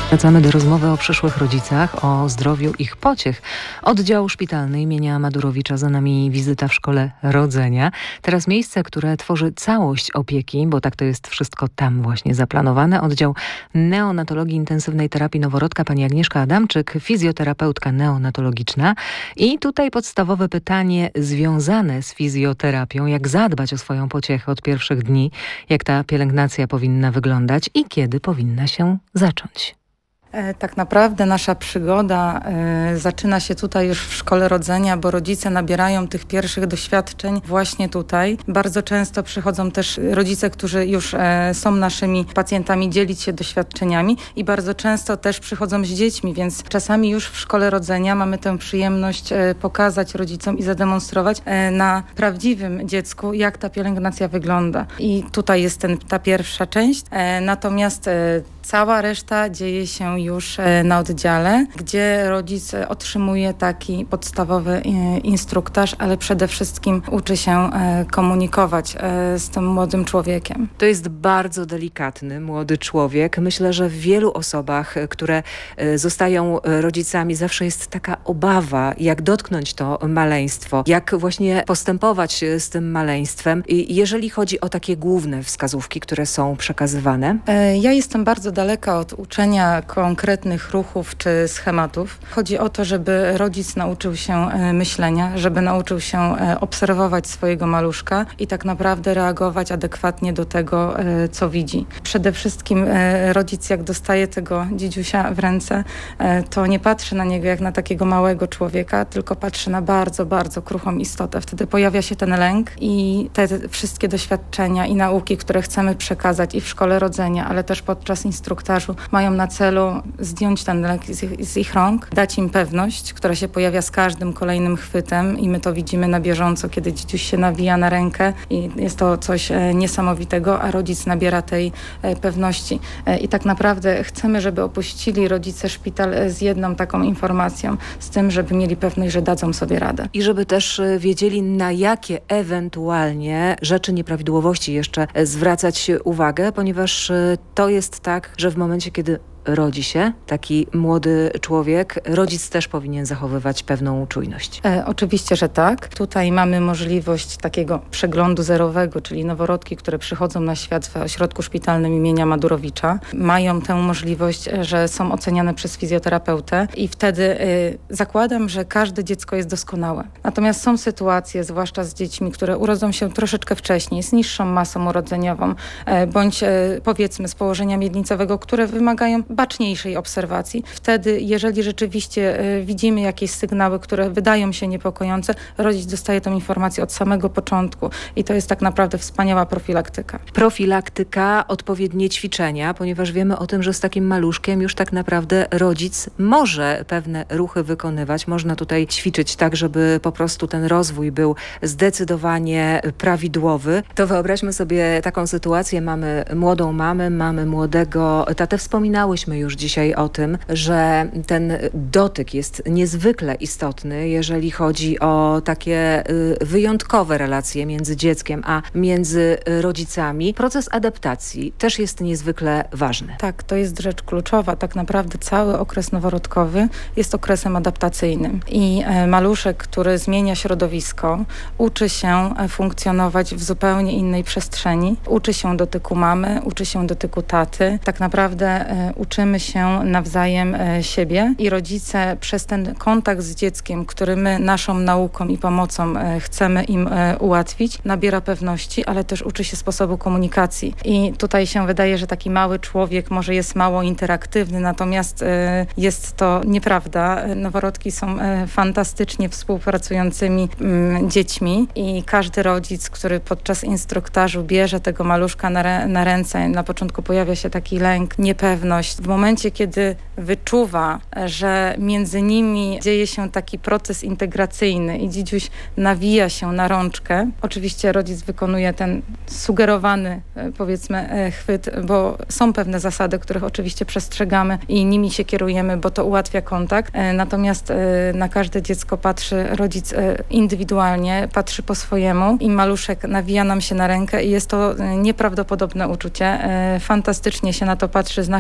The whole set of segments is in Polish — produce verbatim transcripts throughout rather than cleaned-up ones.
Wracamy do rozmowy o przyszłych rodzicach, o zdrowiu ich pociech. Oddział szpitalny imienia Madurowicza, za nami wizyta w szkole rodzenia. Teraz miejsce, które tworzy całość opieki, bo tak to jest wszystko tam właśnie zaplanowane. Oddział neonatologii intensywnej terapii noworodka, pani Agnieszka Adamczyk, fizjoterapeutka neonatologiczna. I tutaj podstawowe pytanie związane z fizjoterapią, jak zadbać o swoją pociechę od pierwszych dni, jak ta pielęgnacja powinna wyglądać i kiedy powinna się zacząć. Tak naprawdę nasza przygoda y, zaczyna się tutaj już w szkole rodzenia, bo rodzice nabierają tych pierwszych doświadczeń właśnie tutaj. Bardzo często przychodzą też rodzice, którzy już y, są naszymi pacjentami, dzielić się doświadczeniami i bardzo często też przychodzą z dziećmi, więc czasami już w szkole rodzenia mamy tę przyjemność y, pokazać rodzicom i zademonstrować y, na prawdziwym dziecku, jak ta pielęgnacja wygląda. I tutaj jest ten, ta pierwsza część, y, natomiast y, cała reszta dzieje się już na oddziale, gdzie rodzic otrzymuje taki podstawowy instruktaż, ale przede wszystkim uczy się komunikować z tym młodym człowiekiem. To jest bardzo delikatny młody człowiek. Myślę, że w wielu osobach, które zostają rodzicami, zawsze jest taka obawa, jak dotknąć to maleństwo, jak właśnie postępować z tym maleństwem. I jeżeli chodzi o takie główne wskazówki, które są przekazywane. Ja jestem bardzo daleka od uczenia konkretnych ruchów czy schematów. Chodzi o to, żeby rodzic nauczył się myślenia, żeby nauczył się obserwować swojego maluszka i tak naprawdę reagować adekwatnie do tego, co widzi. Przede wszystkim rodzic, jak dostaje tego dzidziusia w ręce, to nie patrzy na niego jak na takiego małego człowieka, tylko patrzy na bardzo, bardzo kruchą istotę. Wtedy pojawia się ten lęk i te wszystkie doświadczenia i nauki, które chcemy przekazać i w szkole rodzenia, ale też podczas instruktażu, mają na celu zdjąć ten lek z ich, z ich rąk, dać im pewność, która się pojawia z każdym kolejnym chwytem i my to widzimy na bieżąco, kiedy dzidziuś się nawija na rękę i jest to coś e, niesamowitego, a rodzic nabiera tej e, pewności. E, I tak naprawdę chcemy, żeby opuścili rodzice szpital e, z jedną taką informacją, z tym, żeby mieli pewność, że dadzą sobie radę. I żeby też wiedzieli, na jakie ewentualnie rzeczy, nieprawidłowości jeszcze zwracać uwagę, ponieważ to jest tak, że w momencie, kiedy rodzi się taki młody człowiek, rodzic też powinien zachowywać pewną czujność. E, oczywiście, że tak. Tutaj mamy możliwość takiego przeglądu zerowego, czyli noworodki, które przychodzą na świat w ośrodku szpitalnym imienia Madurowicza, mają tę możliwość, że są oceniane przez fizjoterapeutę i wtedy y, zakładam, że każde dziecko jest doskonałe. Natomiast są sytuacje, zwłaszcza z dziećmi, które urodzą się troszeczkę wcześniej, z niższą masą urodzeniową, e, bądź e, powiedzmy z położenia miednicowego, które wymagają baczniejszej obserwacji. Wtedy, jeżeli rzeczywiście y, widzimy jakieś sygnały, które wydają się niepokojące, rodzic dostaje tę informację od samego początku i to jest tak naprawdę wspaniała profilaktyka. Profilaktyka, odpowiednie ćwiczenia, ponieważ wiemy o tym, że z takim maluszkiem już tak naprawdę rodzic może pewne ruchy wykonywać. Można tutaj ćwiczyć tak, żeby po prostu ten rozwój był zdecydowanie prawidłowy. To wyobraźmy sobie taką sytuację. Mamy młodą mamę, mamy młodego tatę. Wspominałyśmy już dzisiaj o tym, że ten dotyk jest niezwykle istotny, jeżeli chodzi o takie wyjątkowe relacje między dzieckiem a między rodzicami. Proces adaptacji też jest niezwykle ważny. Tak, to jest rzecz kluczowa. Tak naprawdę cały okres noworodkowy jest okresem adaptacyjnym i maluszek, który zmienia środowisko, uczy się funkcjonować w zupełnie innej przestrzeni, uczy się dotyku mamy, uczy się dotyku taty. Tak naprawdę uczymy się nawzajem e, siebie i rodzice przez ten kontakt z dzieckiem, który my naszą nauką i pomocą e, chcemy im e, ułatwić, nabiera pewności, ale też uczy się sposobu komunikacji. I tutaj się wydaje, że taki mały człowiek może jest mało interaktywny, natomiast e, jest to nieprawda. Noworodki są e, fantastycznie współpracującymi m, dziećmi i każdy rodzic, który podczas instruktażu bierze tego maluszka na, re, na ręce, na początku pojawia się taki lęk, niepewność. W momencie, kiedy wyczuwa, że między nimi dzieje się taki proces integracyjny i dzidziuś nawija się na rączkę, oczywiście rodzic wykonuje ten sugerowany, powiedzmy, chwyt, bo są pewne zasady, których oczywiście przestrzegamy i nimi się kierujemy, bo to ułatwia kontakt. Natomiast na każde dziecko patrzy rodzic indywidualnie, patrzy po swojemu i maluszek nawija nam się na rękę i jest to nieprawdopodobne uczucie. Fantastycznie się na to patrzy z naszej perspektywy.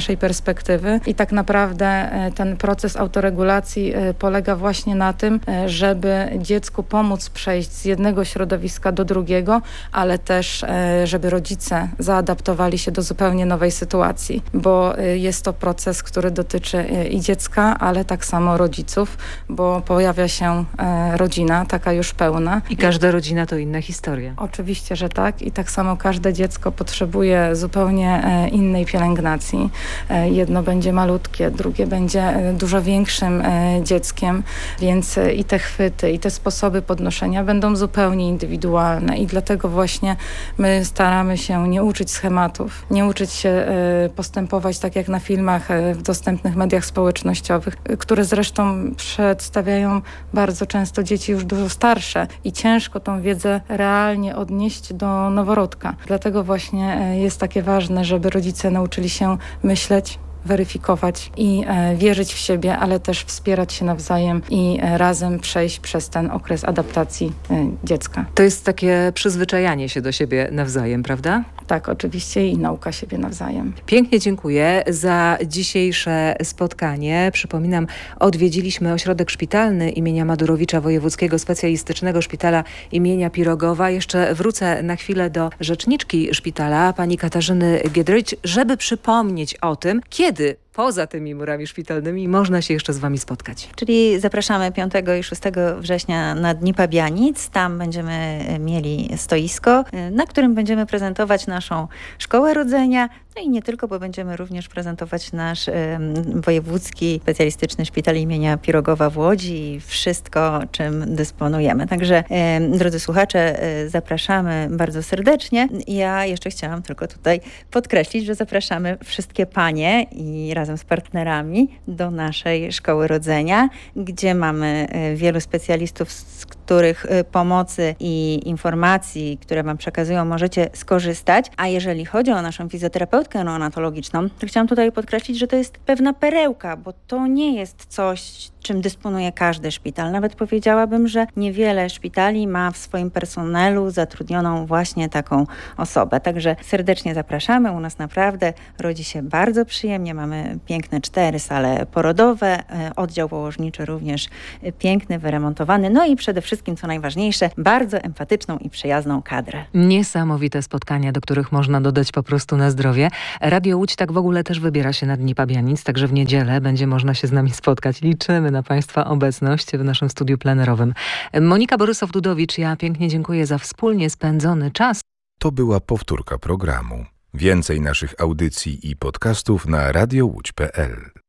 perspektywy i tak naprawdę ten proces autoregulacji polega właśnie na tym, żeby dziecku pomóc przejść z jednego środowiska do drugiego, ale też żeby rodzice zaadaptowali się do zupełnie nowej sytuacji, bo jest to proces, który dotyczy i dziecka, ale tak samo rodziców, bo pojawia się rodzina, taka już pełna. I każda rodzina to inna historia. Oczywiście, że tak. I tak samo każde dziecko potrzebuje zupełnie innej pielęgnacji. Jedno będzie malutkie, drugie będzie dużo większym dzieckiem, więc i te chwyty, i te sposoby podnoszenia będą zupełnie indywidualne. I dlatego właśnie my staramy się nie uczyć schematów, nie uczyć się postępować tak jak na filmach w dostępnych mediach społecznościowych, które zresztą przedstawiają bardzo często dzieci już dużo starsze i ciężko tą wiedzę realnie odnieść do noworodka. Dlatego właśnie jest takie ważne, żeby rodzice nauczyli się myśleć, weryfikować i e, wierzyć w siebie, ale też wspierać się nawzajem i e, razem przejść przez ten okres adaptacji e, dziecka. To jest takie przyzwyczajanie się do siebie nawzajem, prawda? Tak, oczywiście i nauka siebie nawzajem. Pięknie dziękuję za dzisiejsze spotkanie. Przypominam, odwiedziliśmy ośrodek szpitalny imienia Madurowicza Wojewódzkiego Specjalistycznego Szpitala imienia Pirogowa. Jeszcze wrócę na chwilę do rzeczniczki szpitala, pani Katarzyny Giedroyć, żeby przypomnieć o tym, kiedy poza tymi murami szpitalnymi można się jeszcze z wami spotkać. Czyli zapraszamy piątego i szóstego września na Dni Pabianic. Tam będziemy mieli stoisko, na którym będziemy prezentować naszą szkołę rodzenia. No i nie tylko, bo będziemy również prezentować nasz y, wojewódzki specjalistyczny szpital imienia Pirogowa w Łodzi i wszystko, czym dysponujemy. Także y, drodzy słuchacze, y, zapraszamy bardzo serdecznie. Ja jeszcze chciałam tylko tutaj podkreślić, że zapraszamy wszystkie panie i razem z partnerami do naszej szkoły rodzenia, gdzie mamy y, wielu specjalistów, z których y, pomocy i informacji, które wam przekazują, możecie skorzystać. A jeżeli chodzi o naszą fizjoterapeutkę neonatologiczną, to chciałam tutaj podkreślić, że to jest pewna perełka, bo to nie jest coś, czym dysponuje każdy szpital. Nawet powiedziałabym, że niewiele szpitali ma w swoim personelu zatrudnioną właśnie taką osobę. Także serdecznie zapraszamy. U nas naprawdę rodzi się bardzo przyjemnie. Mamy piękne cztery sale porodowe, oddział położniczy również piękny, wyremontowany. No i przede wszystkim, co najważniejsze, bardzo empatyczną i przyjazną kadrę. Niesamowite spotkania, do których można dodać po prostu na zdrowie. Radio Łódź tak w ogóle też wybiera się na Dni Pabianic, także w niedzielę będzie można się z nami spotkać. Liczymy na państwa obecność w naszym studiu plenerowym. Monika Borysow-Dudowicz, ja pięknie dziękuję za wspólnie spędzony czas. To była powtórka programu. Więcej naszych audycji i podcastów na radio łódź kropka p l.